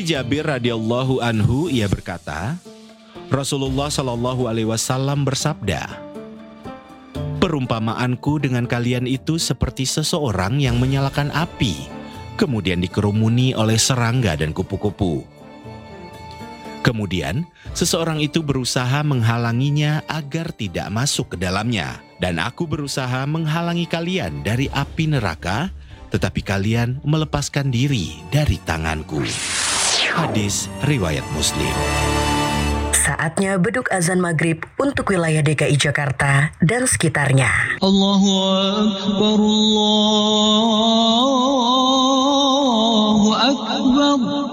Jabir radhiyallahu anhu, ia berkata, Rasulullah Shallallahu alaihi wasallam bersabda, "Perumpamaanku dengan kalian itu seperti seseorang yang menyalakan api, kemudian dikerumuni oleh serangga dan kupu-kupu. Kemudian, seseorang itu berusaha menghalanginya agar tidak masuk ke dalamnya. Dan aku berusaha menghalangi kalian dari api neraka, tetapi kalian melepaskan diri dari tanganku." Hadis riwayat Muslim. Saatnya beduk azan maghrib untuk wilayah DKI Jakarta dan sekitarnya. Allahu Akbar, Allahu Akbar.